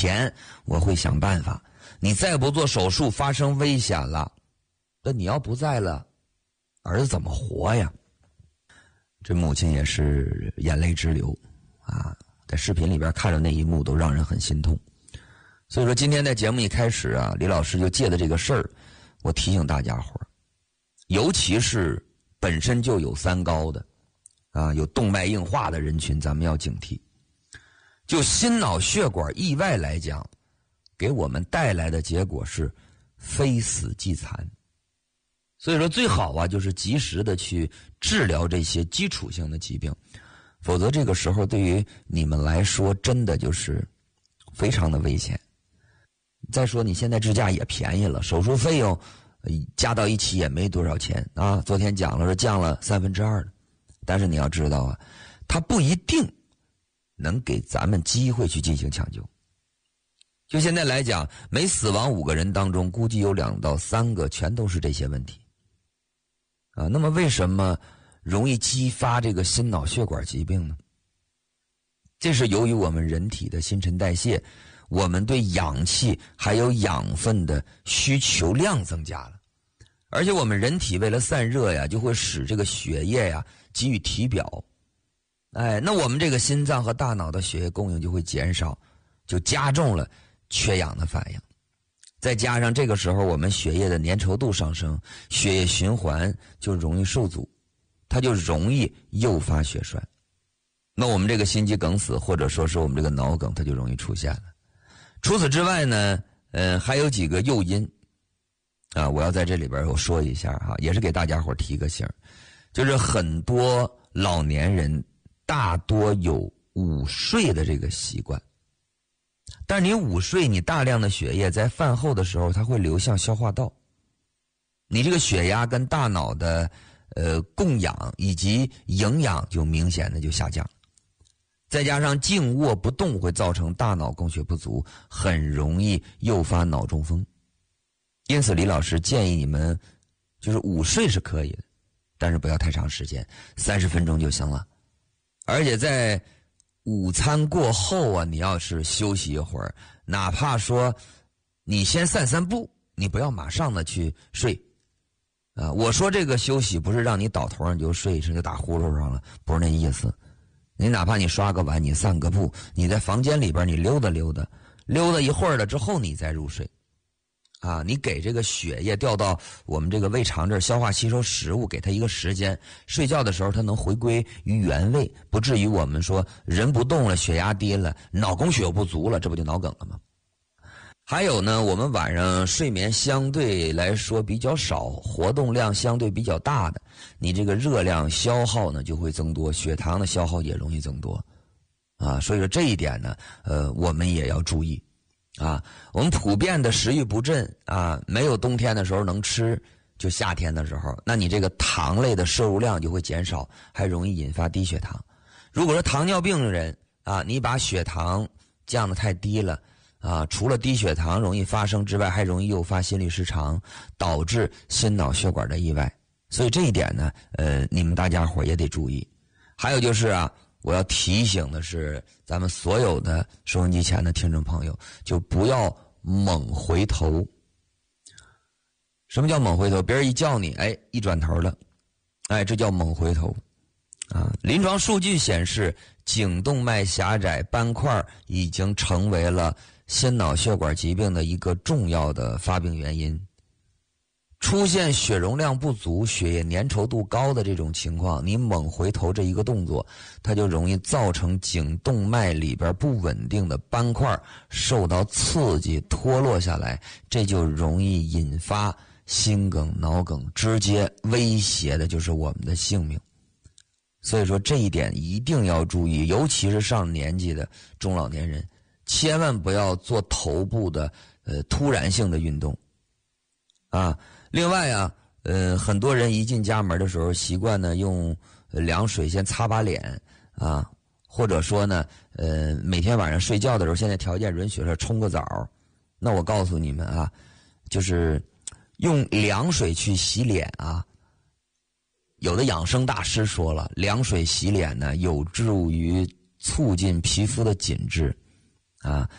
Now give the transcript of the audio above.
钱，我会想办法。你再不做手术，发生危险了，那你要不在了，儿子怎么活呀？这母亲也是眼泪直流啊，在视频里边看着那一幕都让人很心痛。所以说今天在节目一开始啊，李老师就借的这个事儿，我提醒大家伙儿，尤其是本身就有三高的啊，有动脉硬化的人群，咱们要警惕。就心脑血管意外来讲，给我们带来的结果是非死即残。所以说最好啊，就是及时的去治疗这些基础性的疾病，否则这个时候对于你们来说真的就是非常的危险。再说你现在支架也便宜了，手术费用加到一起也没多少钱啊。昨天讲了是降了2/3的，但是你要知道啊，它不一定能给咱们机会去进行抢救。就现在来讲，每死亡5个人当中，估计有2到3个全都是这些问题啊。那么为什么容易激发这个心脑血管疾病呢？这是由于我们人体的新陈代谢，我们对氧气还有养分的需求量增加了，而且我们人体为了散热呀，就会使这个血液呀给予体表。那我们这个心脏和大脑的血液供应就会减少，就加重了缺氧的反应。再加上这个时候我们血液的粘稠度上升，血液循环就容易受阻，它就容易诱发血栓。那我们这个心肌梗死或者说是我们这个脑梗，它就容易出现了。除此之外呢，还有几个诱因啊，我要在这里边我说一下哈，也是给大家伙提个醒，就是很多老年人大多有午睡的这个习惯，但是你午睡，你大量的血液在饭后的时候，它会流向消化道，你这个血压跟大脑的供氧以及营养就明显的就下降。再加上静卧不动会造成大脑供血不足，很容易诱发脑中风。因此李老师建议你们就是午睡是可以的，但是不要太长时间，30分钟就行了。而且在午餐过后啊，你要是休息一会儿，哪怕说你先散散步，你不要马上的去睡啊。我说这个休息不是让你倒头上就睡，是就打呼噜上了，不是那意思。你哪怕你刷个碗，你散个步，你在房间里边你溜达溜达，溜达一会儿了之后你再入睡啊。你给这个血液调到我们这个胃肠这儿消化吸收食物，给它一个时间，睡觉的时候它能回归于原位，不至于我们说人不动了，血压低了，脑供血又不足了，这不就脑梗了吗？还有呢，我们晚上睡眠相对来说比较少，活动量相对比较大的，你这个热量消耗呢就会增多，血糖的消耗也容易增多啊。所以说这一点呢，我们也要注意啊。我们普遍的食欲不振啊，没有冬天的时候能吃，就夏天的时候，那你这个糖类的摄入量就会减少，还容易引发低血糖。如果说糖尿病人啊，你把血糖降得太低了啊，除了低血糖容易发生之外，还容易诱发心律失常，导致心脑血管的意外。所以这一点呢，你们大家伙也得注意。还有就是啊，我要提醒的是，咱们所有的收音机前的听众朋友，就不要猛回头。什么叫猛回头？别人一叫你，一转头了，这叫猛回头啊。临床数据显示，颈动脉狭窄斑块已经成为了心脑血管疾病的一个重要的发病原因。出现血容量不足、血液粘稠度高的这种情况，你猛回头这一个动作，它就容易造成颈动脉里边不稳定的斑块受到刺激脱落下来，这就容易引发心梗、脑梗，直接威胁的就是我们的性命。所以说这一点一定要注意，尤其是上年纪的中老年人，千万不要做头部的突然性的运动啊。另外啊，很多人一进家门的时候习惯呢用凉水先擦把脸啊，或者说呢每天晚上睡觉的时候，现在条件允许了冲个澡。那我告诉你们啊，就是用凉水去洗脸啊，有的养生大师说了，凉水洗脸呢有助于促进皮肤的紧致啊，